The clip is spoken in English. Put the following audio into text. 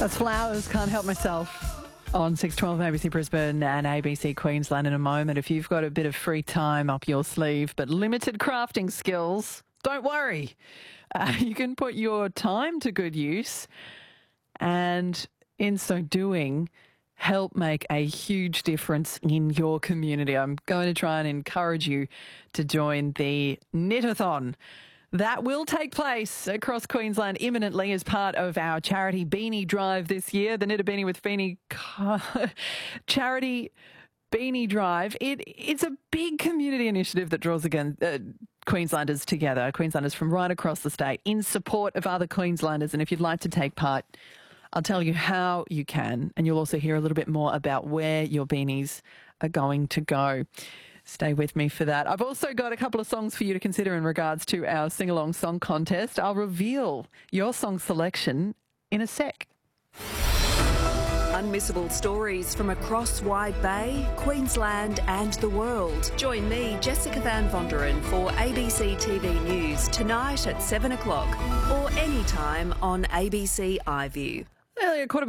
That's Flowers, Can't Help Myself on 612 ABC Brisbane and ABC Queensland in a moment. If you've got a bit of free time up your sleeve but limited crafting skills, don't worry. You can put your time to good use and in so doing, help make a huge difference in your community. I'm going to try and encourage you to join the Knit-a-thon. That will take place across Queensland imminently as part of our charity Beanie Drive this year. The Knit a Beanie with Beanie charity Beanie Drive. It's a big community initiative that draws Queenslanders together, Queenslanders from right across the state in support of other Queenslanders. And if you'd like to take part, I'll tell you how you can, and you'll also hear a little bit more about where your beanies are going to go. Stay with me for that. I've also got a couple of songs for you to consider in regards to our sing-along song contest. I'll reveal your song selection in a sec. Unmissable stories from across Wide Bay, Queensland and the world. Join me, Jessica Van Vonderen, for ABC TV News tonight at 7 o'clock or anytime on ABC iView. Earlier,